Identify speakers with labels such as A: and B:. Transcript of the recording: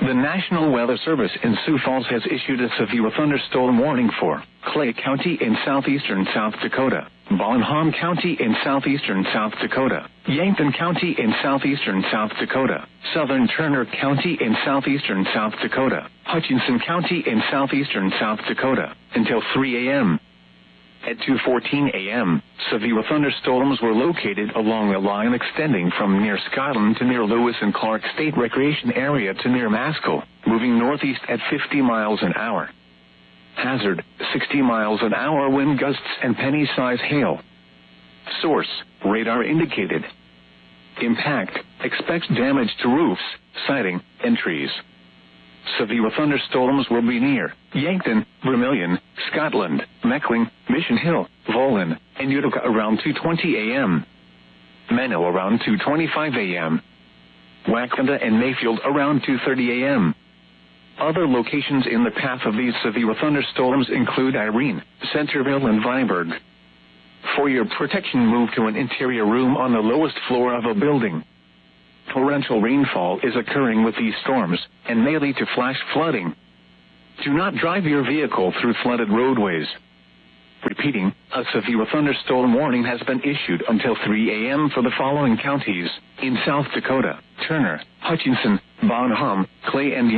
A: The National Weather Service in Sioux Falls has issued a severe thunderstorm warning for Clay County in southeastern South Dakota, Bonham County in southeastern South Dakota, Yankton County in southeastern South Dakota, southern Turner County in southeastern South Dakota, Hutchinson County in southeastern South Dakota, until 3 a.m. At 2:14 a.m., severe thunderstorms were located along a line extending from near Scotland to near Lewis and Clark State Recreation Area to near Maskell, moving northeast at 50 miles an hour. Hazard, 60 miles an hour wind gusts and penny-size hail. Source, radar indicated. Impact, expects damage to roofs, siding, and trees. Severe thunderstorms will be near Yankton, Vermilion, Scotland, Meckling, Mission Hill, Volin, and Utica around 2:20 a.m. Menno around 2:25 a.m. Wakanda and Mayfield around 2:30 a.m. Other locations in the path of these severe thunderstorms include Irene, Centerville, and Vineberg. For your protection, move to an interior room on the lowest floor of a building. Torrential rainfall is occurring with these storms and may lead to flash flooding. Do not drive your vehicle through flooded roadways. Repeating, a severe thunderstorm warning has been issued until 3 a.m. for the following counties in South Dakota: Turner, Hutchinson, Bonham, Clay, and